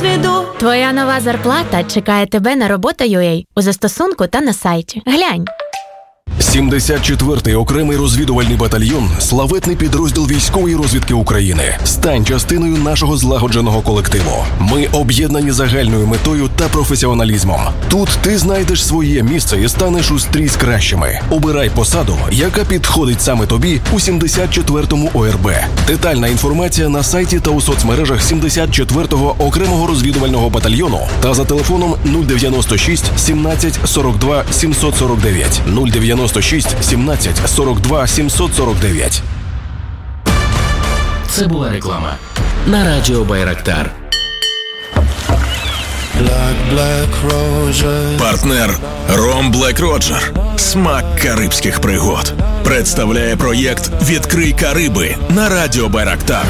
досвіду. Твоя нова зарплата чекає тебе на робота.ua у застосунку та на сайті. Глянь. 74-й окремий розвідувальний батальйон – славетний підрозділ військової розвідки України. Стань частиною нашого злагодженого колективу. Ми об'єднані загальною метою та професіоналізмом. Тут ти знайдеш своє місце і станеш у стрій з кращими. Обирай посаду, яка підходить саме тобі у 74-му ОРБ. Детальна інформація на сайті та у соцмережах 74-го окремого розвідувального батальйону та за телефоном 096 17 42 749 096 17 42 749. Це була реклама на радіо Байрактар. Партнер Ром Блек Роджер. Смак карибських пригод. Представляє проєкт «Відкрий Кариби» на радіо Байрактар.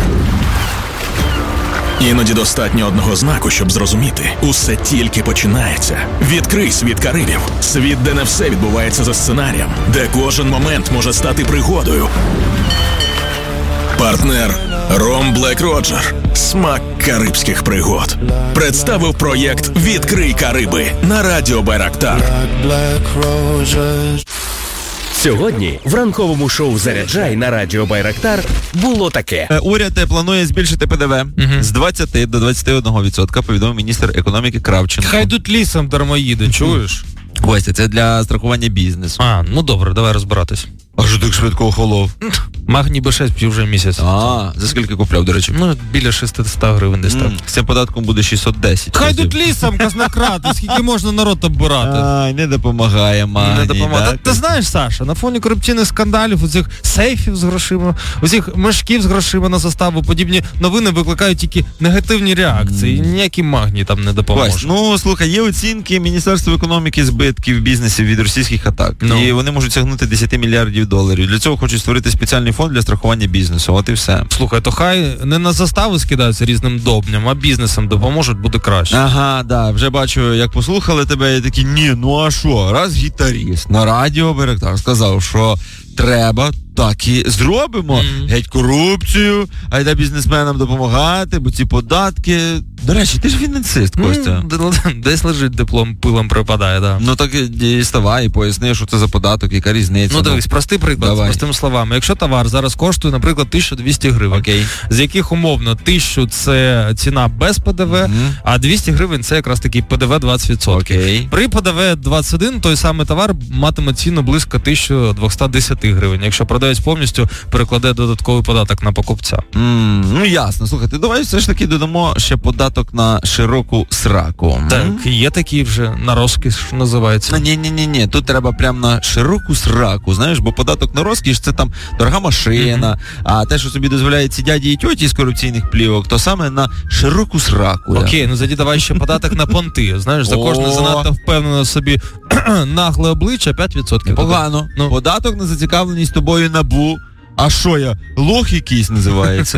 Іноді достатньо одного знаку, щоб зрозуміти. Усе тільки починається. Відкрий світ Карибів. Світ, де не все відбувається за сценарієм. Де кожен момент може стати пригодою. Партнер Ром Блек Роджер. Смак карибських пригод. Представив проєкт «Відкрий Кариби» на радіо Байрактар. Сьогодні в ранковому шоу «Заряджай» на радіо Байрактар було таке. Уряд планує збільшити ПДВ з 20 до 21%, повідомив міністр економіки Кравченко. Хай йдуть лісом дармоїди, чуєш? Костя, це для страхування бізнесу. Ну добре, давай розбиратись. А що так швидко охолов? Магній Б6 п'ю вже місяць. За скільки купляв, до речі? Біля 600 гривень десь так. З цим податком буде 610. Хай йдуть лісом, казнократи, скільки можна народ оббирати. Не допомагає Магній. Не допомагає. Ти знаєш, Саша, на фоні корупційних скандалів, оцих сейфів з грошима, оцих мешків з грошима на заставу, подібні новини викликають тільки негативні реакції. Ніякий Магній там не допоможе. Слухай, є оцінки Міністерства економіки збитків бізнесу від російських атак. І вони можуть сягнути 10 мільярдів доларів. Для цього хочуть створити спеціальний фонд для страхування бізнесу. От і все. Слухай, то хай не на застави скидаються різним добням, а бізнесам допоможуть, буде краще. Вже бачу, як послухали тебе, і такі, а що, раз гітаріст на радіо Байрактар сказав, що треба, так і зробимо. Геть корупцію, а йде бізнесменам допомагати, бо ці податки... До речі, ти ж фінансист, Костя. Десь лежить диплом, пилом припадає, да. Так і ставай, і поясни, що це за податок, яка різниця. Дивись, простий приклад, з простими словами. Якщо товар зараз коштує, наприклад, 1200 гривень, з яких умовно 1000 це ціна без ПДВ, а 200 гривень це якраз такий ПДВ 20%. При ПДВ 21 той самий товар матиме ціну близько 1210 гривень, якщо продавець повністю перекладе додатковий податок на покупця. Ясно. Слухайте, давай все ж таки додамо ще податок на широку сраку. Так, є такі вже на розкіш називається. Ні, тут треба прям на широку сраку, знаєш, бо податок на розкіш це там дорога машина, а те, що собі дозволяють ці дяді і тьоті з корупційних плівок, то саме на широку сраку. Окей, тоді давай ще податок на понти, знаєш, за кожне занадто впевнене собі нагле обличчя 5%. Погано. Податок на зацікавленість тобою НАБУ. А що я? Лох якийсь називається.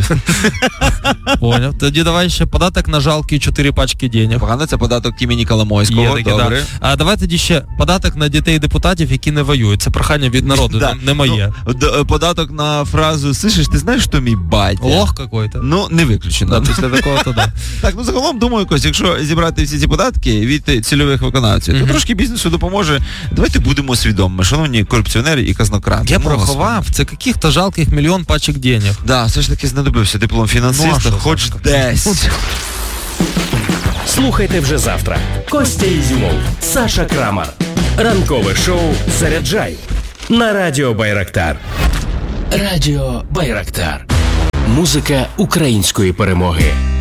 Поняв. Тоді давай ще податок на жалкі 4 пачки денег. Погано, це податок імені Коломойського. Добре. А давай тоді ще податок на дітей депутатів, які не воюють. Це прохання від народу, не моє. Податок на фразу «Слышиш, ти знаєш, що мій батя?» Лох какой-то. Не виключено. Після такого то да. Так, загалом, думаю, Кость, якщо зібрати всі ці податки від цільових виконавців, то трошки бізнесу допоможе. Давайте будемо свідомими, шановні корупціонери і казнократи. Я порахував, це яких-то жалких мільйон пачок денег. Все ж таки знадобився диплом фінансиста, хоч десь. Слухайте вже завтра. Костя Ізюмов, Саша Крамар. Ранкове шоу «Заряджай» на радіо Байрактар. Радіо Байрактар. Музика української перемоги.